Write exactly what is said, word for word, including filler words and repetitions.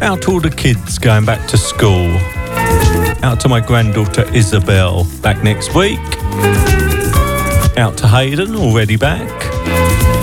Out to all the kids going back to school. Out to my granddaughter Isabel, back next week. Out to Hayden, already back.